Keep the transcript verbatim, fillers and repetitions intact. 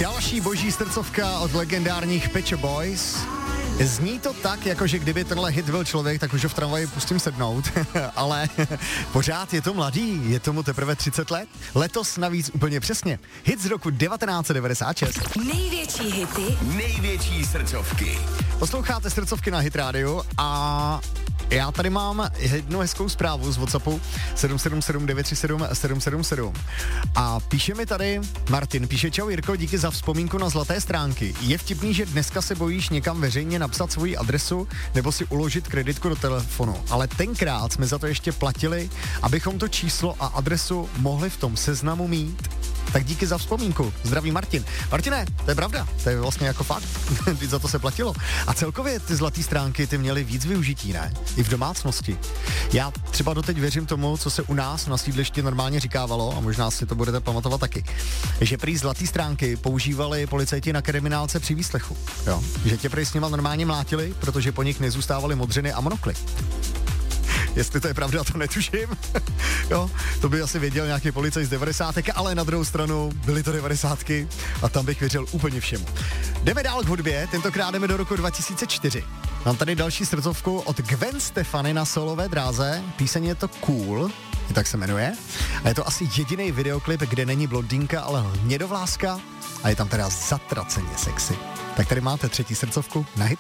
Další boží srdcovka od legendárních Pet Shop Boys. Zní to tak, jakože kdyby tenhle hit byl člověk, tak už ho v tramvaji pustím sednout, ale pořád je to mladý, je tomu teprve třicet let. Letos navíc úplně přesně. Hit z roku devatenáct set devadesát šest. Největší hity, největší srdcovky. Posloucháte srdcovky na Hit Radio a já tady mám jednu hezkou zprávu z WhatsAppu sedm sedm sedm devět tři sedm sedm sedm sedm. A píše mi tady Martin, píše: čau Jirko, díky za vzpomínku na zlaté stránky. Je vtipný, že dneska se bojíš někam veřejně napsat svoji adresu nebo si uložit kreditku do telefonu, ale tenkrát jsme za to ještě platili, abychom to číslo a adresu mohli v tom seznamu mít. Tak díky za vzpomínku. Zdraví Martin. Martine, to je pravda, to je vlastně jako fakt. Za to se platilo. A celkově ty zlaté stránky ty měly víc využití, ne? I v domácnosti. Já třeba doteď věřím tomu, co se u nás na sídlišti normálně říkávalo, a možná si to budete pamatovat taky, že prý zlaté stránky používali policajti na kriminálce při výslechu. Jo? Že tě prý s nima normálně mlátili, protože po nich nezůstávaly modřiny a monokly. Jestli to je pravda, to netuším. Jo, to by asi věděl nějaký policajt z devadesátek, ale na druhou stranu byly to devadesátky a tam bych věřil úplně všemu. Jdeme dál k hudbě, tentokrát jdeme do roku dva tisíce čtyři. Mám tady další srdcovku od Gwen Stefani na solové dráze, píseň je to Cool, i tak se jmenuje. A je to asi jediný videoklip, kde není blondýnka, ale hnědovláska a je tam teda zatraceně sexy. Tak tady máte třetí srdcovku na Hit